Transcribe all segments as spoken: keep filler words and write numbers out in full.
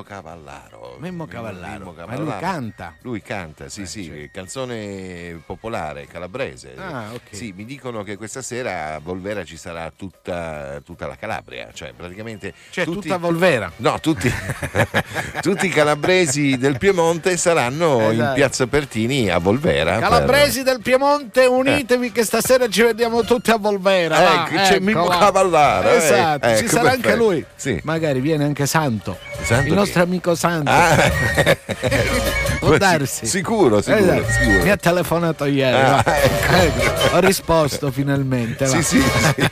Cavallaro. Memmo Cavallaro. Mimmo Ma Cavallaro. lui canta? Lui canta, sì, Eh, sì, certo. canzone popolare calabrese. Ah, ok. Sì, mi dicono che questa sera a Volvera ci sarà tutta, tutta la Calabria, cioè praticamente Cioè tutti, tutta Volvera. no, tutti, tutti i calabresi del Piemonte saranno in Esatto. Piazza Pertini a Volvera. Calabresi del Piemonte, unitevi che stasera ci vediamo tutti a Volvera. per- va, Ecco, c'è ecco, Mimmo va. Cavallaro. eh, Esatto, ci ecco, sarà anche perfetto. lui. Sì. Magari viene anche Santo. Santo Il nostro chi? amico Santo. Ah. Può darsi. Sicuro, sicuro, Esatto. sicuro. Mi ha telefonato ieri. Ah, va. Ecco, ho risposto finalmente. va. Sì, sì, sì.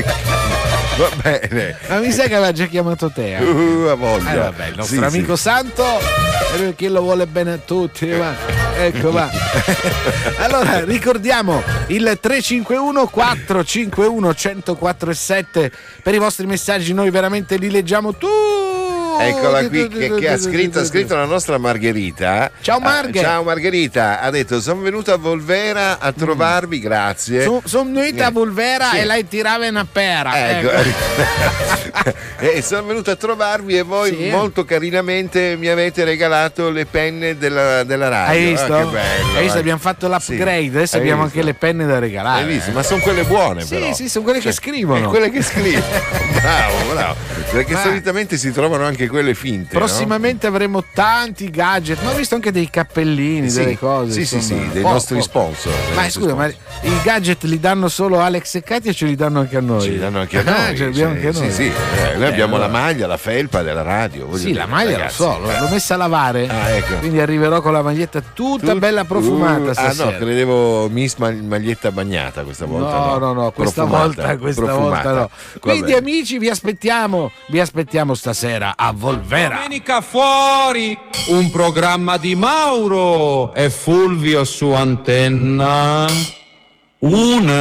Va bene. Ma mi sa che aveva già chiamato te. eh. Uh, a voglia. Eh, vabbè, il nostro Sì, amico sì. Santo, è lui che lo vuole bene a tutti, va. Ecco, va. Allora, ricordiamo il tre cinque uno quattro cinque uno uno zero quattro sette per i vostri messaggi, noi veramente li leggiamo tutti. Eccola qui che, che ha scritto, ha scritto la nostra Margherita. Ciao Marghe. Eh, ciao Margherita, ha detto sono venuta a Volvera a trovarvi, grazie. Sono son venuta a Volvera Sì. e lei tirava una pera. Ecco. Ecco. E sono venuta a trovarvi e voi Sì. molto carinamente mi avete regalato le penne della, della radio. Hai visto? Ah, che bello. Hai visto? eh. Abbiamo fatto l'upgrade, Sì. adesso Hai abbiamo visto? anche le penne da regalare. Hai visto? Ma sono quelle buone, Sì, però. sì, sono quelle che scrivono. È quelle che scrivono. Bravo, bravo. Perché Ma- solitamente si trovano anche quelle finte. Prossimamente avremo tanti gadget, ma ho visto anche dei cappellini, Sì, delle cose. sì, sì, insomma. sì, dei Oh, nostri oh. sponsor. dei Ma nostri scusa, ma sponsor. i gadget li danno solo Alex e Katia o ce li danno anche a noi? Ce li danno anche a Ah, noi. ce li abbiamo cioè, anche noi. Sì, sì. Eh, noi Eh, abbiamo allora. la maglia, la felpa della radio. voglio Sì, dire, la maglia ragazzi, lo so, l'ho- eh. l'ho messa a lavare, Ah, ecco. quindi arriverò con la maglietta tutta Tu- bella profumata Uh, ah stasera. no, credevo Miss ma- maglietta bagnata questa volta. No, No, no, no, questa Profumata, volta, questa profumata. volta no. Quindi Vabbè. amici, vi aspettiamo, vi aspettiamo stasera a Volvera. Domenica fuori, un programma di Mauro e Fulvio su Antenna. Una